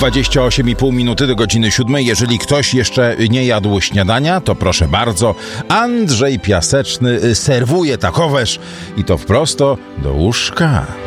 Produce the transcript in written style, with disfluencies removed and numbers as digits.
28,5 minuty do godziny 7. Jeżeli ktoś jeszcze nie jadł śniadania, to proszę bardzo, Andrzej Piaseczny serwuje takowerz i to wprost do łóżka.